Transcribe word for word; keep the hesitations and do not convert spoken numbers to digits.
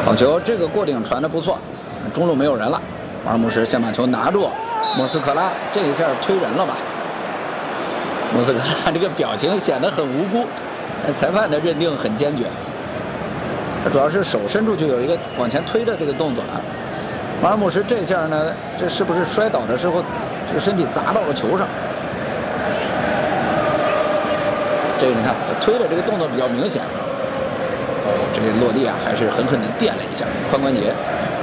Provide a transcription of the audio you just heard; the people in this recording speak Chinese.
好球，这个过顶传的不错，中路没有人了，马尔穆什先把球拿住，莫斯科拉这一下推人了吧？莫斯科拉这个表情显得很无辜，裁判的认定很坚决。他主要是手伸出去有一个往前推的这个动作啊。马尔穆什这下呢，这是不是摔倒的时候这个身体砸到了球上？这个你看推的这个动作比较明显。哦，这个落地啊，还是狠狠地垫了一下髋关节。